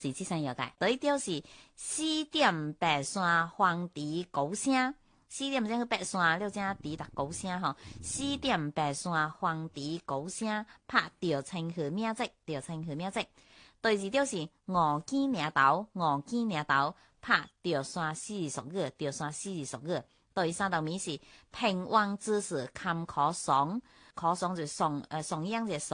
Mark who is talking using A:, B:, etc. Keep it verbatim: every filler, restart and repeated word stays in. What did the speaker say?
A: 是这三要解。第一条是四点白山黄鹂高声，四点钟去白山，了正鹂达高声吼。四点白山黄鹂高声，拍着青河名节，着青河名节。第二条是五更岭头，五更岭头，拍着山四十五，着山四十五。第三道谜是平王之事坎坷爽，可爽就爽，呃，爽样就爽。